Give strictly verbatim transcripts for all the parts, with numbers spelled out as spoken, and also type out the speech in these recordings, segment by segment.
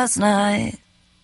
last night.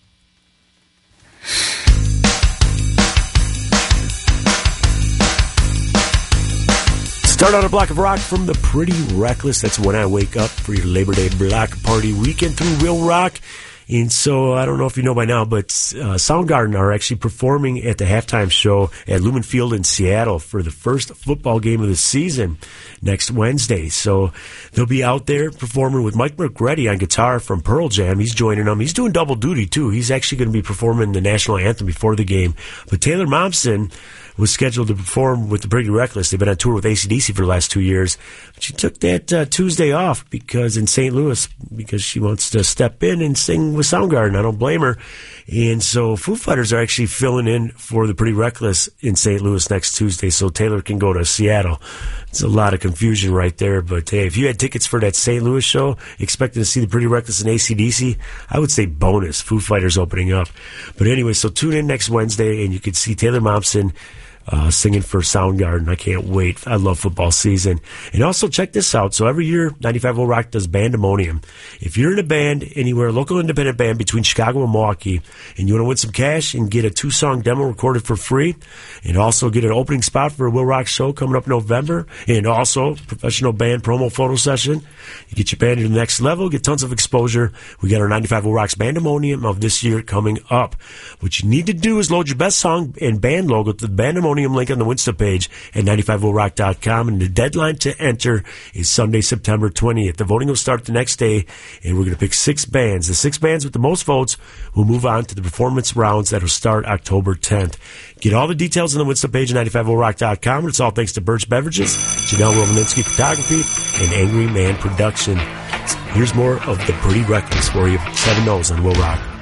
Start on a block of rock from the Pretty Reckless. That's When I Wake Up for your Labor Day block party weekend through Will Rock. And so, I don't know if you know by now, but uh, Soundgarden are actually performing at the halftime show at Lumen Field in Seattle for the first football game of the season next Wednesday. So they'll be out there performing with Mike McGready on guitar from Pearl Jam. He's joining them. He's doing double duty, too. He's actually going to be performing the national anthem before the game. But Taylor Momsen was scheduled to perform with the Pretty Reckless. They've been on tour with A C D C for the last two years. But she took that uh, Tuesday off because in Saint Louis because she wants to step in and sing with Soundgarden. I don't blame her. And so Foo Fighters are actually filling in for the Pretty Reckless in Saint Louis next Tuesday, so Taylor can go to Seattle. It's a lot of confusion right there. But, hey, if you had tickets for that Saint Louis show, expecting to see the Pretty Reckless and A C D C, I would say bonus. Foo Fighters opening up. But anyway, so tune in next Wednesday, and you can see Taylor Momsen Uh, singing for Soundgarden. I can't wait. I love football season. And also check this out. So every year, ninety-five point oh Rock does Bandemonium. If you're in a band anywhere, local independent band between Chicago and Milwaukee, and you want to win some cash and get a two-song demo recorded for free, and also get an opening spot for a Will Rock show coming up in November, and also professional band promo photo session, you get your band to the next level, get tons of exposure. We got our ninety-five point oh Rock's Bandemonium of this year coming up. What you need to do is load your best song and band logo to the Bandemonium link on the Winsta page at ninety-five oh rock dot com, and the deadline to enter is Sunday, September twentieth. The voting will start the next day, and we're going to pick six bands. The six bands with the most votes will move on to the performance rounds that will start October tenth. Get all the details on the Winsta page at ninety-five oh rock dot com, and it's all thanks to Birch Beverages, Janelle Romaninski Photography, and Angry Man Production. Here's more of the Pretty Reckless for you. Seven O's on Will Rock.